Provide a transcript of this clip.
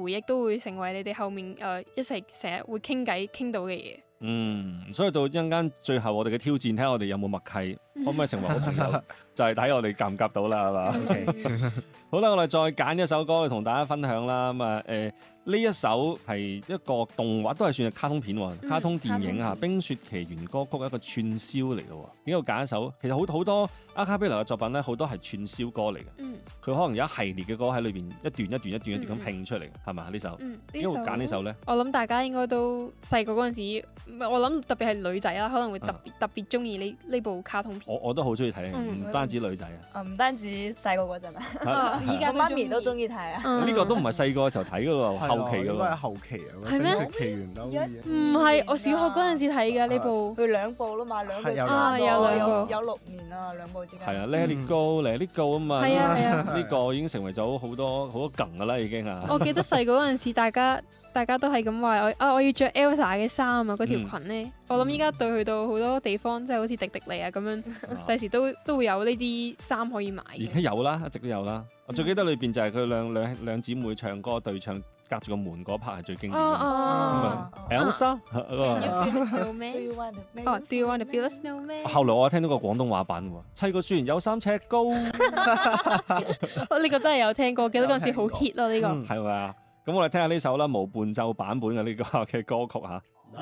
回憶都會成為你哋後面一齊成日會傾偈傾到嘅嘢。 所以到一陣間最後我哋嘅挑戰，睇下我哋有冇默契，可唔可以成為好朋友，就係睇我哋夾唔夾到啦，係嘛？OK， 好啦，我哋再揀一首歌嚟同大家分享啦。咁啊呢一首係一個動畫，都係算係卡通片喎，卡通電影啊，《冰雪奇緣》歌曲一個串燒嚟嘅喎。點解要揀一首？其實好多阿卡貝拉嘅作品咧，好多係串燒歌嚟嘅。佢可能有一系列嘅歌喺裏邊一段一段咁拼出嚟，係咪呢首？點解會揀呢首咧？ 我諗大家應該都細個嗰陣時，我諗特別係女仔啦，可能會特別中意呢部卡通片。 我都好中意睇，唔單止女仔啊， 唔單止細個嗰陣啊， 依家我媽咪都中意睇啊。 呢個都唔係細個嘅時候睇嘅咯，後期嘅咯。 應該係後期啊。 係咩？ 冰雪奇緣都唔係，我小學嗰陣時睇嘅呢部。 佢兩部啦嘛，兩部有 6年啦，兩部之間。 係啊 ，Let It Go，Let It Go 啊嘛。 係啊係啊。 呢個已經成為咗好多梗㗎啦，已經啊。 我記得細個嗰陣時，大家都係咁話我要着 Elsa 嘅衫啊，嗰條裙咧。我諗依家對去到好多地方，即係好似迪士尼啊咁樣，第時都會有呢啲衫可以買。 而家有啦，一直都有啦。我最記得裏邊就係佢兩姊妹唱歌對唱，隔住個門嗰 part 係最經典嘅。Elsa， Do you want to build a snowman？ 後來我聽到個廣東話版喎，砌個雖然有3尺高。 呢個真係有聽過，記得嗰陣時好 hit 咯呢個。 係咪啊？咁我哋聽下呢首啦，無伴奏版本嘅呢個嘅歌曲嚇。